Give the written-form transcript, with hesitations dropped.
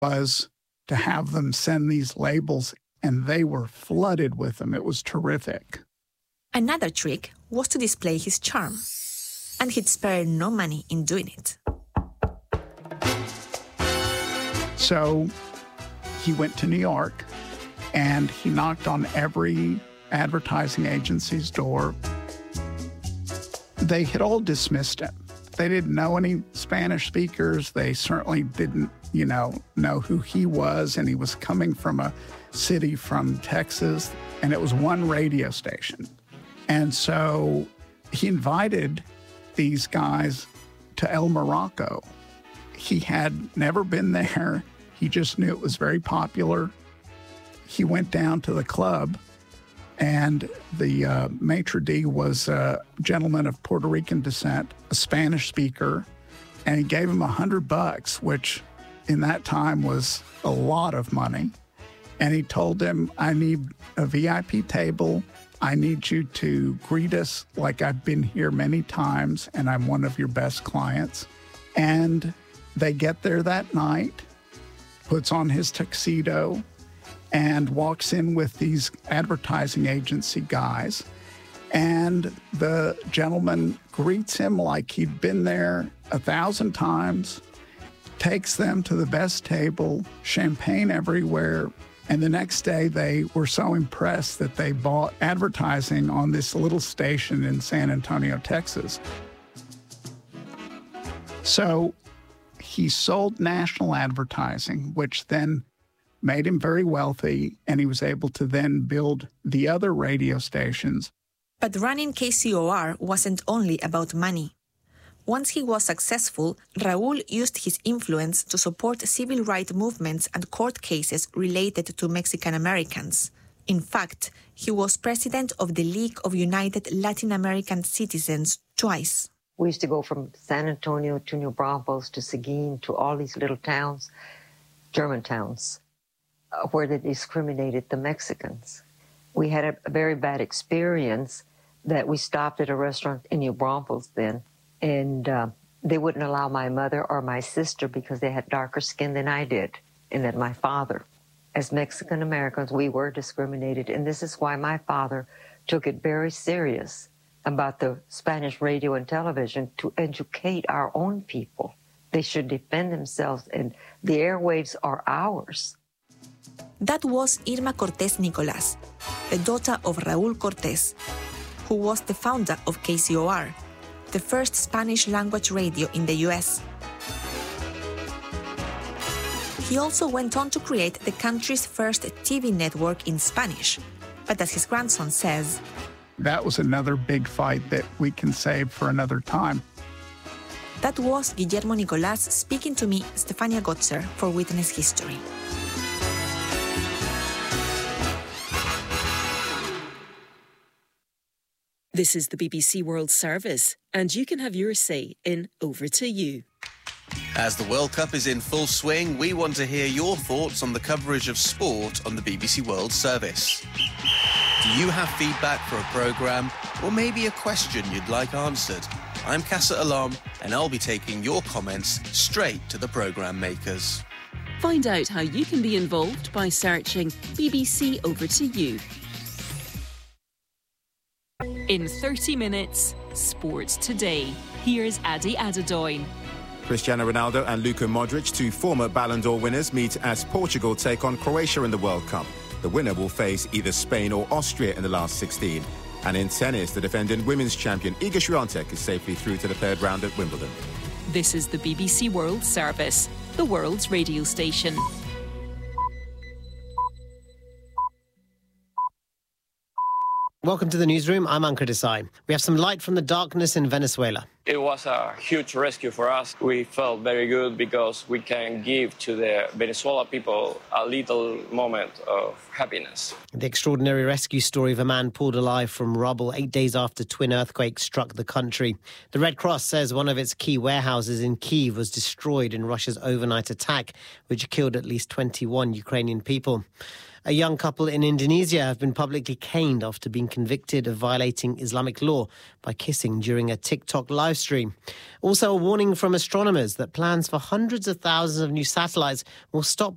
was to have them send these labels, and they were flooded with them. It was terrific. Another trick was to display his charm, and he'd spare no money in doing it. So he went to New York, and he knocked on every advertising agency's door. They had all dismissed him. They didn't know any Spanish speakers. They certainly didn't, know who he was, and he was coming from a city from Texas, and it was one radio station. And so he invited these guys to El Morocco. He had never been there. He just knew it was very popular. He went down to the club, and the maitre d' was a gentleman of Puerto Rican descent, a Spanish speaker, and he gave him $100, which in that time was a lot of money. And he told him, I need a VIP table. I need you to greet us like I've been here many times, and I'm one of your best clients. And they get there that night, puts on his tuxedo, and walks in with these advertising agency guys. And the gentleman greets him like he'd been there 1,000 times, takes them to the best table, champagne everywhere. And the next day, they were so impressed that they bought advertising on this little station in San Antonio, Texas. So he sold national advertising, which then made him very wealthy, and he was able to then build the other radio stations. But running KCOR wasn't only about money. Once he was successful, Raúl used his influence to support civil rights movements and court cases related to Mexican Americans. In fact, he was president of the League of United Latin American Citizens twice. We used to go from San Antonio to New Braunfels to Seguin to all these little towns, German towns, where they discriminated the Mexicans. We had a very bad experience that we stopped at a restaurant in New Braunfels then, and they wouldn't allow my mother or my sister because they had darker skin than I did, and then my father. As Mexican Americans, we were discriminated, and this is why my father took it very serious about the Spanish radio and television to educate our own people. They should defend themselves, and the airwaves are ours. That was Irma Cortés Nicolás, the daughter of Raúl Cortés, who was the founder of KCOR, the first Spanish-language radio in the U.S. He also went on to create the country's first TV network in Spanish. But as his grandson says, that was another big fight that we can save for another time. That was Guillermo Nicolás speaking to me, Stefania Gotzer, for Witness History. This is the BBC World Service, and you can have your say in Over to You. As the World Cup is in full swing, we want to hear your thoughts on the coverage of sport on the BBC World Service. Do you have feedback for a programme, or maybe a question you'd like answered? I'm Casa Alam, and I'll be taking your comments straight to the programme makers. Find out how you can be involved by searching BBC Over to You. In 30 minutes, Sports Today. Here's Adi Adadoin. Cristiano Ronaldo and Luka Modric, two former Ballon d'Or winners, meet as Portugal take on Croatia in the World Cup. The winner will face either Spain or Austria in the last 16. And in tennis, the defending women's champion Iga Swiatek is safely through to the third round at Wimbledon. This is the BBC World Service, the world's radio station. Welcome to the newsroom. I'm Ankur Desai. We have some light from the darkness in Venezuela. It was a huge rescue for us. We felt very good because we can give to the Venezuela people a little moment of happiness. The extraordinary rescue story of a man pulled alive from rubble 8 days after twin earthquakes struck the country. The Red Cross says one of its key warehouses in Kyiv was destroyed in Russia's overnight attack, which killed at least 21 Ukrainian people. A young couple in Indonesia have been publicly caned after being convicted of violating Islamic law by kissing during a TikTok live stream. Also, a warning from astronomers that plans for hundreds of thousands of new satellites will stop